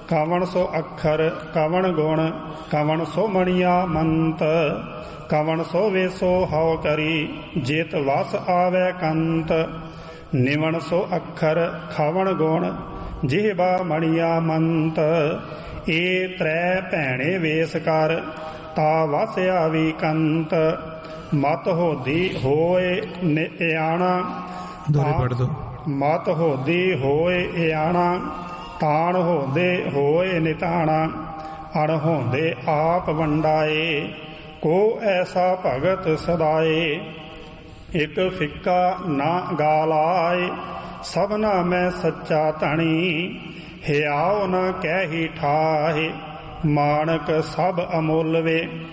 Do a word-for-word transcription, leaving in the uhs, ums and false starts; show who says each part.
Speaker 1: ਕਵਣ ਸੋ ਅੱਖਰ ਕਵਣ ਗੁਣ ਕਵਣ ਸੋ ਮਣੀਆ ਮੰਤ ਕਵਣ ਸੋ ਵੇਸੋ ਹਉ ਕਰੀ ਜੇਤ ਵਸ ਆਵੈ ਕੰਤ ਨਿਵਣ ਸੋ ਅੱਖਰ ਖਵਣ ਗੁਣ ਜਿਹਵਾ ਮਣੀਆ ਮੰਤ ਏ ਤ੍ਰੈ ਭੈਣੇ ਵੇਸ ਕਰ ਤਾ ਵਸ ਆਵੀ ਕੰਤ ਮਤ ਹੋਦੀ ਹੋਏ ਨਿਆਣਾ ਮਤ ਹੋਦੀ ਹੋਏ ਇਆਣਾ ਤਾਣ ਹੋਦੇ ਹੋਏ ਨਿਤਾਣਾ ਅਣ ਹੋਂਦੇ ਆਪ ਵੰਡਾਏ ਕੋ ਐਸਾ ਭਗਤ ਸਦਾਏ ਇਕ ਫਿੱਕਾ ਨਾ ਗਾਲਾਏ ਸਭਨਾ ਮੈਂ ਸੱਚਾ ਧਣੀ ਹਿਆਉ ਨ ਕਹਿ ਹੀ ਠਾਹੇ ਮਾਣਕ ਸਭ ਅਮੁੱਲ ਵੇ